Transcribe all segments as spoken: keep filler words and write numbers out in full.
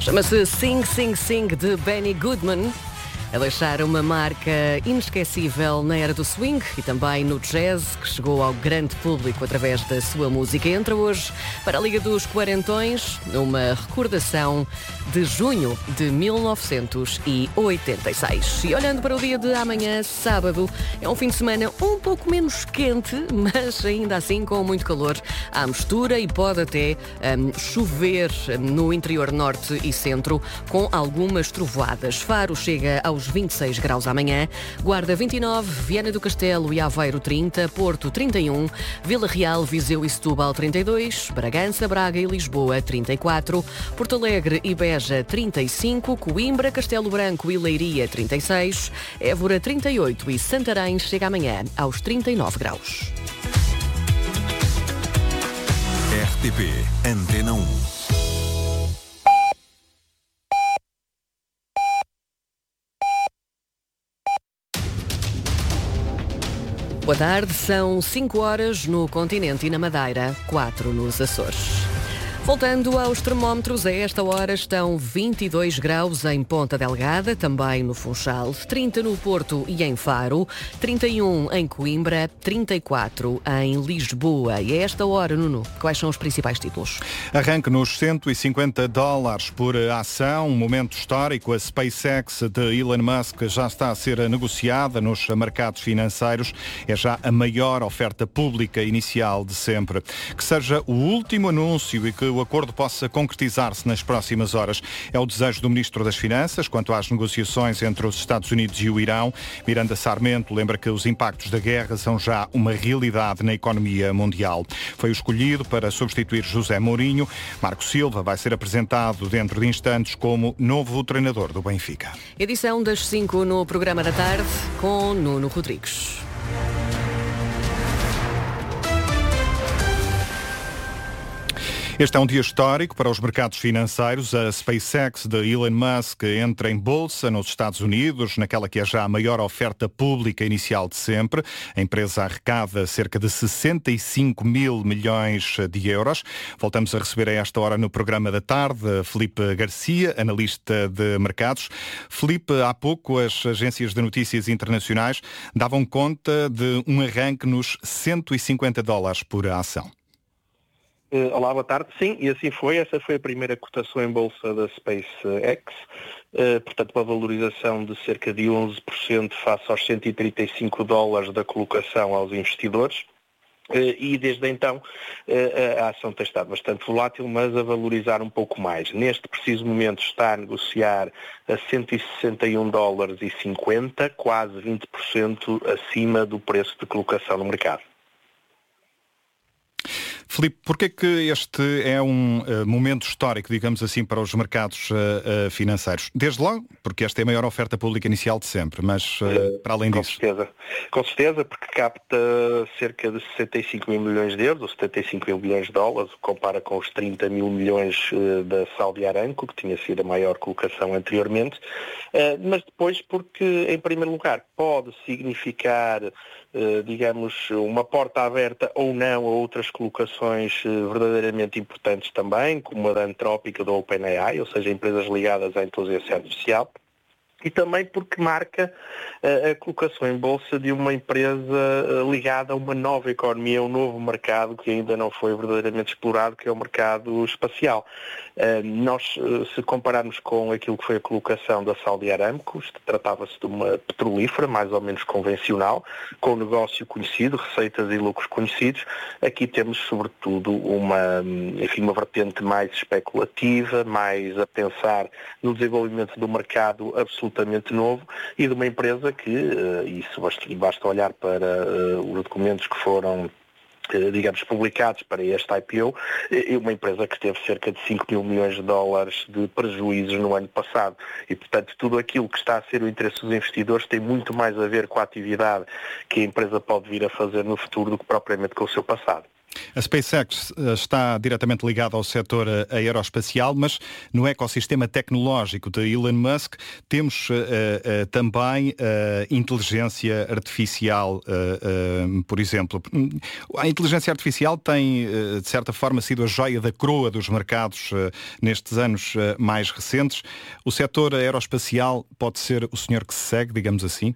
Chama-se Sing Sing Sing de Benny Goodman, a deixar uma marca inesquecível na era do swing e também no jazz, que chegou ao grande público através da sua música. Entra hoje para a Liga dos Quarentões, uma recordação de junho de mil novecentos e oitenta e seis. E olhando para o dia de amanhã, sábado, é um fim de semana um pouco menos quente, mas ainda assim com muito calor à mistura, e pode até um, chover no interior norte e centro, com algumas trovoadas. Faro chega aos vinte e seis graus amanhã, Guarda vinte e nove, Viana do Castelo e Aveiro trinta, Porto trinta e um, Vila Real, Viseu e Setúbal trinta e dois, Bragança, Braga e Lisboa trinta e quatro, Porto Alegre e Beja trinta e cinco, Coimbra, Castelo Branco e Leiria trinta e seis, Évora trinta e oito e Santarém chega amanhã aos trinta e nove graus. R T P Antena um. Boa tarde, são cinco horas no continente e na Madeira, quatro nos Açores. Voltando aos termómetros, a esta hora estão vinte e dois graus em Ponta Delgada, também no Funchal, trinta no Porto e em Faro, trinta e um em Coimbra, trinta e quatro em Lisboa. E a esta hora, Nuno, quais são os principais títulos? Arranque nos cento e cinquenta dólares por ação, um momento histórico. A SpaceX de Elon Musk já está a ser negociada nos mercados financeiros. É já a maior oferta pública inicial de sempre. Que seja o último anúncio e que o acordo possa concretizar-se nas próximas horas. É o desejo do Ministro das Finanças quanto às negociações entre os Estados Unidos e o Irão. Miranda Sarmento lembra que os impactos da guerra são já uma realidade na economia mundial. Foi escolhido para substituir José Mourinho. Marco Silva vai ser apresentado dentro de instantes como novo treinador do Benfica. Edição das cinco no programa da tarde com Nuno Rodrigues. Este é um dia histórico para os mercados financeiros. A SpaceX de Elon Musk entra em bolsa nos Estados Unidos, naquela que é já a maior oferta pública inicial de sempre. A empresa arrecada cerca de sessenta e cinco mil milhões de euros. Voltamos a receber a esta hora no programa da tarde Filipe Garcia, analista de mercados. Filipe, há pouco as agências de notícias internacionais davam conta de um arranque nos cento e cinquenta dólares por ação. Olá, boa tarde. Sim, e assim foi. Essa foi a primeira cotação em bolsa da SpaceX. Uh, portanto, uma valorização de cerca de onze por cento face aos cento e trinta e cinco dólares da colocação aos investidores. Uh, e desde então uh, a ação tem estado bastante volátil, mas a valorizar um pouco mais. Neste preciso momento está a negociar a cento e sessenta e um dólares e cinquenta, quase vinte por cento acima do preço de colocação no mercado. Filipe, porquê que este é um uh, momento histórico, digamos assim, para os mercados uh, uh, financeiros? Desde logo, porque esta é a maior oferta pública inicial de sempre, mas uh, para além com disso... Com certeza, com certeza, porque capta cerca de sessenta e cinco mil milhões de euros, ou setenta e cinco mil milhões de dólares, compara com os trinta mil milhões uh, da Saudi Aramco, que tinha sido a maior colocação anteriormente, uh, mas depois porque, em primeiro lugar, pode significar, uh, digamos, uma porta aberta ou não a outras colocações verdadeiramente importantes também, como a da Antrópica da OpenAI, ou seja, empresas ligadas à inteligência artificial. E também porque marca uh, a colocação em bolsa de uma empresa uh, ligada a uma nova economia, um novo mercado que ainda não foi verdadeiramente explorado, que é o mercado espacial. Uh, nós, uh, se compararmos com aquilo que foi a colocação da Saudi Aramco, tratava-se de uma petrolífera mais ou menos convencional, com negócio conhecido, receitas e lucros conhecidos. Aqui temos, sobretudo, uma, enfim, uma vertente mais especulativa, mais a pensar no desenvolvimento do mercado absolutamente absolutamente novo e de uma empresa que, uh, isso basta, basta olhar para uh, os documentos que foram, uh, digamos, publicados para este I P O, é uma empresa que teve cerca de cinco mil milhões de dólares de prejuízos no ano passado e, portanto, tudo aquilo que está a ser o interesse dos investidores tem muito mais a ver com a atividade que a empresa pode vir a fazer no futuro do que propriamente com o seu passado. A SpaceX está diretamente ligada ao setor aeroespacial, mas no ecossistema tecnológico de Elon Musk temos uh, uh, também uh, inteligência artificial, uh, uh, por exemplo. A inteligência artificial tem, uh, de certa forma, sido a joia da coroa dos mercados uh, nestes anos uh, mais recentes. O setor aeroespacial pode ser o senhor que se segue, digamos assim?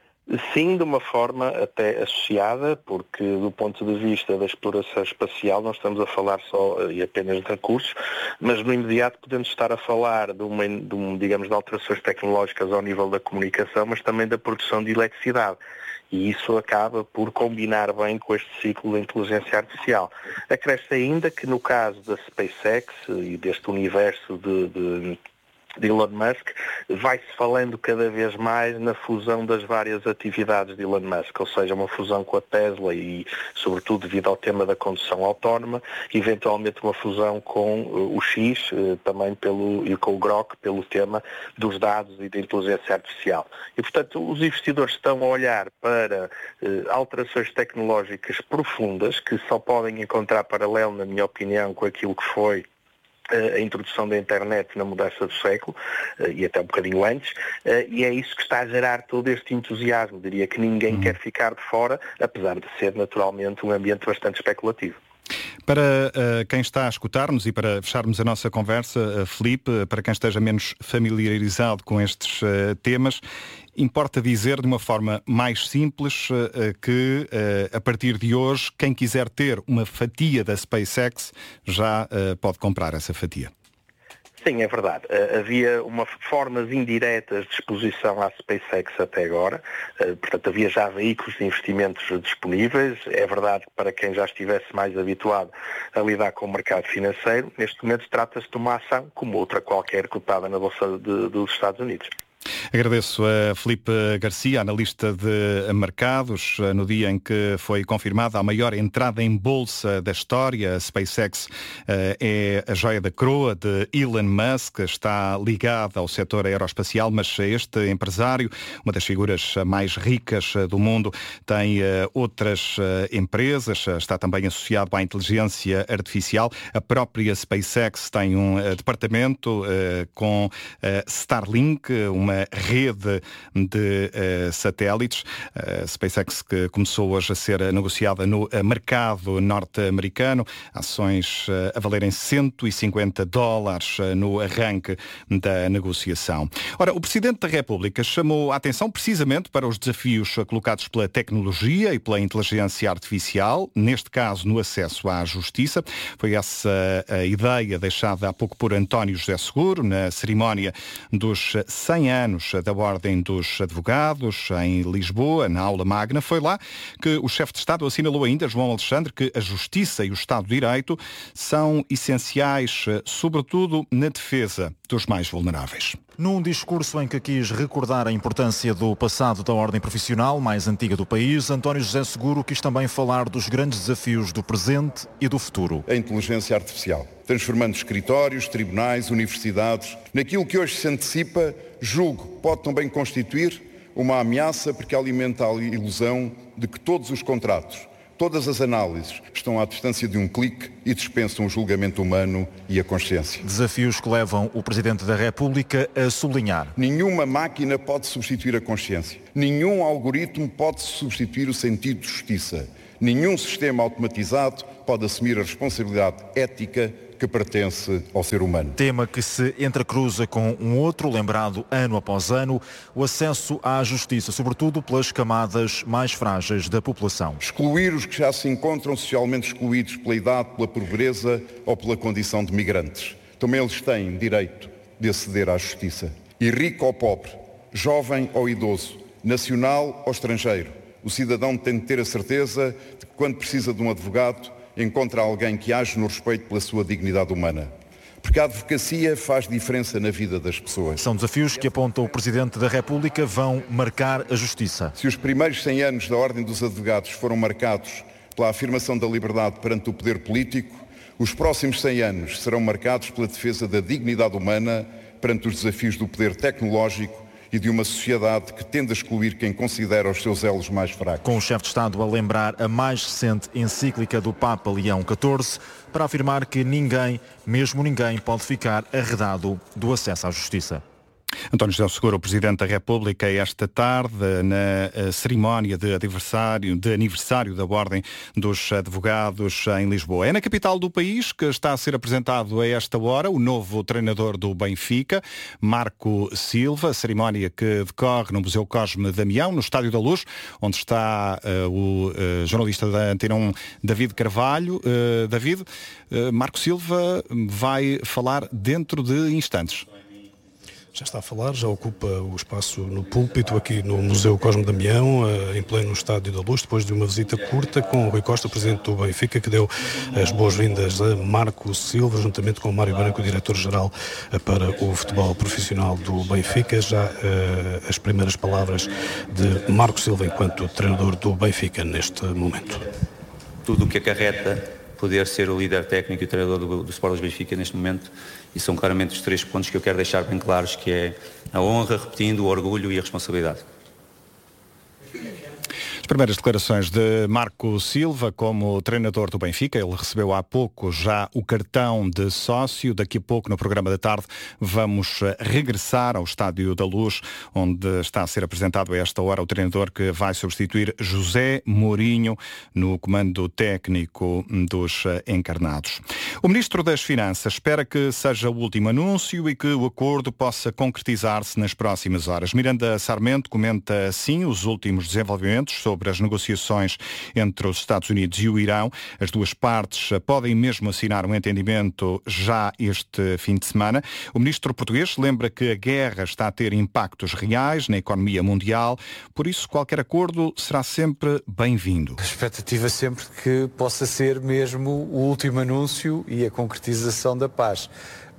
Sim, de uma forma até associada, porque do ponto de vista da exploração espacial nós estamos a falar só e apenas de recursos, mas no imediato podemos estar a falar de, uma, de um, digamos, de alterações tecnológicas ao nível da comunicação, mas também da produção de eletricidade. E isso acaba por combinar bem com este ciclo da inteligência artificial. Acresce ainda que no caso da SpaceX e deste universo de... de de Elon Musk, vai-se falando cada vez mais na fusão das várias atividades de Elon Musk, ou seja, uma fusão com a Tesla e, sobretudo, devido ao tema da condução autónoma, eventualmente uma fusão com o X, também pelo, e com o Grok, pelo tema dos dados e da inteligência artificial. E, portanto, os investidores estão a olhar para eh, alterações tecnológicas profundas, que só podem encontrar paralelo, na minha opinião, com aquilo que foi a introdução da internet na mudança do século, e até um bocadinho antes, e é isso que está a gerar todo este entusiasmo. Diria que ninguém uhum. quer ficar de fora, apesar de ser naturalmente um ambiente bastante especulativo. Para uh, quem está a escutar-nos e para fecharmos a nossa conversa, uh, Filipe, para quem esteja menos familiarizado com estes uh, temas, importa dizer de uma forma mais simples uh, que uh, a partir de hoje, quem quiser ter uma fatia da SpaceX já uh, pode comprar essa fatia. Sim, é verdade. Uh, havia uma formas indiretas de exposição à SpaceX até agora. Uh, portanto, havia já veículos de investimentos disponíveis. É verdade que para quem já estivesse mais habituado a lidar com o mercado financeiro, neste momento trata-se de uma ação como outra qualquer cotada na Bolsa de, dos Estados Unidos. Agradeço a Filipe Garcia, analista de mercados, no dia em que foi confirmada a maior entrada em bolsa da história. A SpaceX é a joia da coroa de Elon Musk, está ligada ao setor aeroespacial, mas este empresário, uma das figuras mais ricas do mundo, tem outras empresas, está também associado à inteligência artificial. A própria SpaceX tem um departamento com Starlink, uma rede de uh, satélites. A uh, SpaceX que começou hoje a ser negociada no uh, mercado norte-americano. Ações uh, a valerem cento e cinquenta dólares uh, no arranque da negociação. Ora, o Presidente da República chamou a atenção precisamente para os desafios colocados pela tecnologia e pela inteligência artificial, neste caso no acesso à justiça. Foi essa a ideia deixada há pouco por António José Seguro, na cerimónia dos cem anos da Ordem dos Advogados, em Lisboa, na aula magna. Foi lá que o chefe de Estado assinalou ainda, João Alexandre, que a justiça e o Estado de Direito são essenciais, sobretudo na defesa dos mais vulneráveis. Num discurso em que quis recordar a importância do passado da ordem profissional mais antiga do país, António José Seguro quis também falar dos grandes desafios do presente e do futuro. A inteligência artificial, transformando escritórios, tribunais, universidades, naquilo que hoje se antecipa, julgo, pode também constituir uma ameaça porque alimenta a ilusão de que todos os contratos, todas as análises estão à distância de um clique e dispensam o julgamento humano e a consciência. Desafios que levam o Presidente da República a sublinhar. Nenhuma máquina pode substituir a consciência. Nenhum algoritmo pode substituir o sentido de justiça. Nenhum sistema automatizado pode assumir a responsabilidade ética que pertence ao ser humano. Tema que se entrecruza com um outro, lembrado ano após ano, o acesso à justiça, sobretudo pelas camadas mais frágeis da população. Excluir os que já se encontram socialmente excluídos pela idade, pela pobreza ou pela condição de migrantes. Também eles têm direito de aceder à justiça. E rico ou pobre, jovem ou idoso, nacional ou estrangeiro, o cidadão tem de ter a certeza de que quando precisa de um advogado, encontra alguém que age no respeito pela sua dignidade humana. Porque a advocacia faz diferença na vida das pessoas. São desafios que, aponta o Presidente da República, vão marcar a justiça. Se os primeiros cem anos da Ordem dos Advogados foram marcados pela afirmação da liberdade perante o poder político, os próximos cem anos serão marcados pela defesa da dignidade humana perante os desafios do poder tecnológico e de uma sociedade que tende a excluir quem considera os seus elos mais fracos. Com o chefe de Estado a lembrar a mais recente encíclica do Papa Leão catorze para afirmar que ninguém, mesmo ninguém, pode ficar arredado do acesso à justiça. António José Seguro, o Presidente da República, esta tarde na cerimónia de aniversário, de aniversário da Ordem dos Advogados em Lisboa. É na capital do país que está a ser apresentado a esta hora o novo treinador do Benfica, Marco Silva, cerimónia que decorre no Museu Cosme Damião, no Estádio da Luz, onde está uh, o uh, jornalista da Antena um, David Carvalho. Uh, David, uh, Marco Silva vai falar dentro de instantes. Já está a falar, já ocupa o espaço no púlpito aqui no Museu Cosme Damião, em pleno Estádio da Luz, depois de uma visita curta com o Rui Costa, presidente do Benfica, que deu as boas-vindas a Marco Silva, juntamente com o Mário Branco, diretor-geral para o futebol profissional do Benfica. Já uh, as primeiras palavras de Marco Silva enquanto treinador do Benfica neste momento. Tudo o que acarreta poder ser o líder técnico e o treinador do, do Sport Lisboa Benfica neste momento, e são claramente os três pontos que eu quero deixar bem claros, que é a honra, repetindo, o orgulho e a responsabilidade. As primeiras declarações de Marco Silva como treinador do Benfica. Ele recebeu há pouco já o cartão de sócio. Daqui a pouco, no programa da tarde, vamos regressar ao Estádio da Luz, onde está a ser apresentado a esta hora o treinador que vai substituir José Mourinho no comando técnico dos encarnados. O Ministro das Finanças espera que seja o último anúncio e que o acordo possa concretizar-se nas próximas horas. Miranda Sarmento comenta assim os últimos desenvolvimentos sobre sobre as negociações entre os Estados Unidos e o Irão. As duas partes podem mesmo assinar um entendimento já este fim de semana. O ministro português lembra que a guerra está a ter impactos reais na economia mundial, por isso qualquer acordo será sempre bem-vindo. A expectativa sempre que possa ser mesmo o último anúncio e a concretização da paz.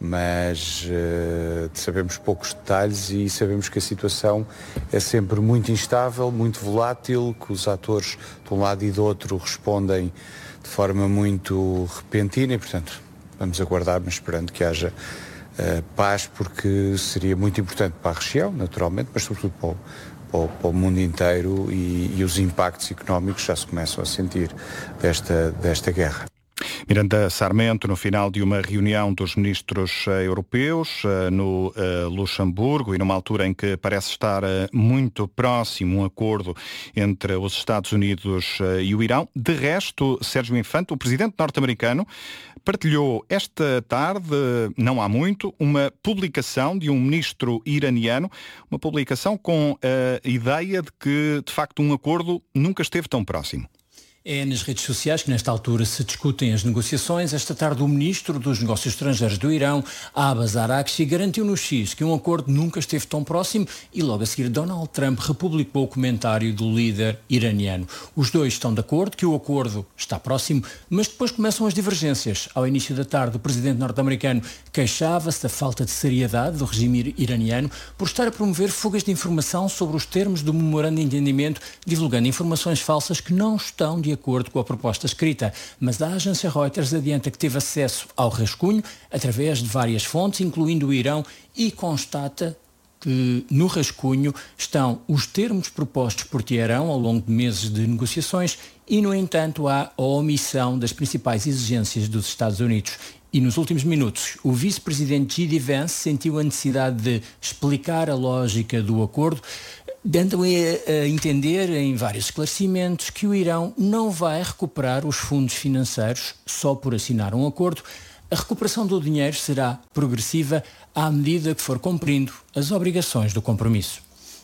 Mas uh, sabemos poucos detalhes e sabemos que a situação é sempre muito instável, muito volátil, que os atores de um lado e do outro respondem de forma muito repentina e, portanto, vamos aguardar, mas esperando que haja uh, paz, porque seria muito importante para a região, naturalmente, mas sobretudo para o, para o, para o mundo inteiro e, e os impactos económicos já se começam a sentir desta, desta guerra. Miranda Sarmento, no final de uma reunião dos ministros europeus no Luxemburgo e numa altura em que parece estar muito próximo um acordo entre os Estados Unidos e o Irão. De resto, Sérgio Infante, o presidente norte-americano, partilhou esta tarde, não há muito, uma publicação de um ministro iraniano, uma publicação com a ideia de que, de facto, um acordo nunca esteve tão próximo. É nas redes sociais que nesta altura se discutem as negociações. Esta tarde o ministro dos Negócios Estrangeiros do Irão, Abbas Araghchi, garantiu no X que um acordo nunca esteve tão próximo e logo a seguir Donald Trump republicou o comentário do líder iraniano. Os dois estão de acordo que o acordo está próximo, mas depois começam as divergências. Ao início da tarde o presidente norte-americano queixava-se da falta de seriedade do regime iraniano por estar a promover fugas de informação sobre os termos do memorando de entendimento, divulgando informações falsas que não estão de acordo com a proposta escrita, mas a agência Reuters adianta que teve acesso ao rascunho através de várias fontes, incluindo o Irão, e constata que no rascunho estão os termos propostos por Teherão ao longo de meses de negociações e, no entanto, há a omissão das principais exigências dos Estados Unidos. E nos últimos minutos, o vice-presidente J D Vance sentiu a necessidade de explicar a lógica do acordo, dando a entender em vários esclarecimentos que o Irão não vai recuperar os fundos financeiros só por assinar um acordo. A recuperação do dinheiro será progressiva à medida que for cumprindo as obrigações do compromisso.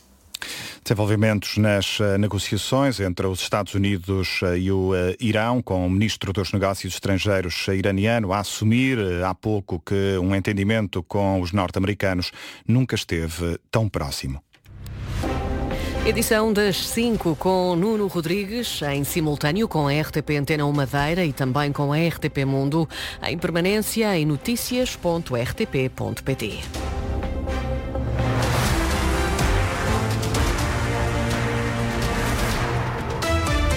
Desenvolvimentos nas uh, negociações entre os Estados Unidos uh, e o uh, Irão, com o ministro dos Negócios Estrangeiros iraniano a assumir uh, há pouco que um entendimento com os norte-americanos nunca esteve tão próximo. Edição das cinco com Nuno Rodrigues, em simultâneo com a R T P Antena um Madeira e também com a R T P Mundo, em permanência em noticias ponto r t p ponto p t.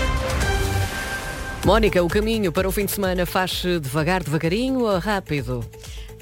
Mónica, o caminho para o fim de semana faz-se devagar, devagarinho ou rápido?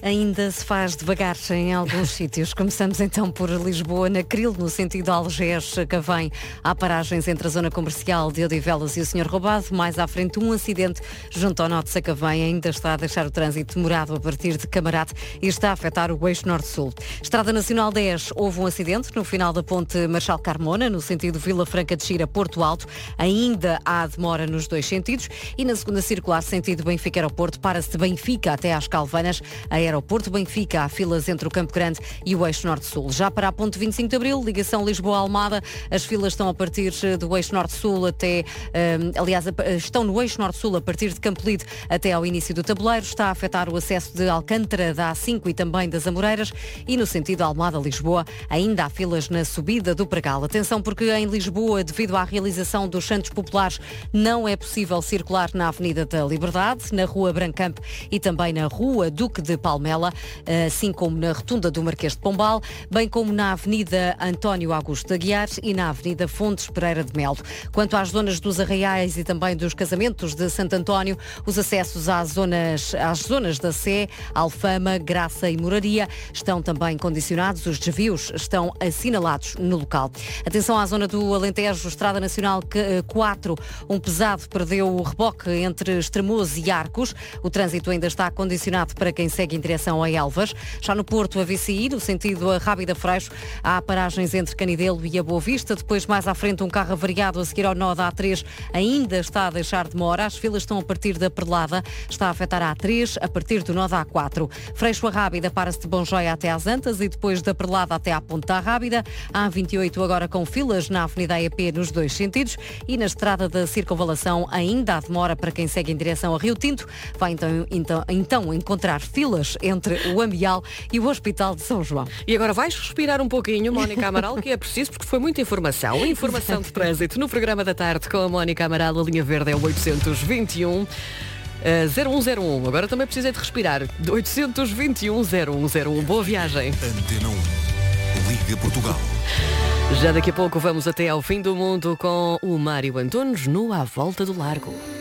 Ainda se faz devagar em alguns sítios. Começamos então por Lisboa, na Cril, no sentido Algés-Cavém. Há paragens entre a zona comercial de Odivelas e o Senhor Roubado. Mais à frente, um acidente junto ao Norte de Sacavém. Ainda está a deixar o trânsito demorado a partir de Camarate e está a afetar o eixo Norte-Sul. Estrada Nacional dez, houve um acidente no final da ponte Marchal Carmona, no sentido Vila Franca de Xira, Porto Alto. Ainda há demora nos dois sentidos. E na segunda circular, sentido Benfica-Aeroporto, para-se de Benfica até às Calvanas. A Aeroporto Benfica, há filas entre o Campo Grande e o eixo Norte-Sul. Já para a ponte vinte e cinco de Abril, ligação Lisboa-Almada, as filas estão a partir do eixo Norte-Sul até, um, aliás, estão no eixo Norte-Sul a partir de Campolide até ao início do tabuleiro. Está a afetar o acesso de Alcântara, da A cinco e também das Amoreiras. E no sentido Almada-Lisboa, ainda há filas na subida do Pregal. Atenção, porque em Lisboa, devido à realização dos Santos Populares, não é possível circular na Avenida da Liberdade, na Rua Brancamp e também na Rua Duque de Palmela, assim como na Rotunda do Marquês de Pombal, bem como na Avenida António Augusto de Aguiar e na Avenida Fontes Pereira de Melo. Quanto às zonas dos Arraiais e também dos casamentos de Santo António, os acessos às zonas, às zonas da Sé, Alfama, Graça e Moraria estão também condicionados. Os desvios estão assinalados no local. Atenção à zona do Alentejo, Estrada Nacional quatro, um pesado perdeu o reboque entre Estremoz e Arcos. O trânsito ainda está condicionado para quem segue em direção a Elvas. Já no Porto, a V C I, no sentido a Rábida Freixo, há paragens entre Canidelo e a Boa Vista. Depois, mais à frente, um carro avariado a seguir ao nó da A três ainda está a deixar demora. As filas estão a partir da Perlada. Está a afetar a A três a partir do nó da A quatro. Freixo a Rábida para-se de Bonjoia até às Antas e depois da Perlada até à Ponte da Rábida. A A vinte e oito agora com filas na Avenida A E P nos dois sentidos e na estrada da Circunvalação ainda há demora para quem segue em direção a Rio Tinto. Vai então, então, então encontrar filas entre o Ambial e o Hospital de São João. E agora vais respirar um pouquinho, Mónica Amaral, que é preciso porque foi muita informação. Informação de trânsito no programa da tarde com a Mónica Amaral. A linha verde é o oitocentos e vinte e um zero um zero um. Agora também precisei de respirar. oitocentos e vinte e um zero um zero um. Boa viagem. Antena um. Liga Portugal. Já daqui a pouco vamos até ao fim do mundo com o Mário Antunes no À Volta do Largo.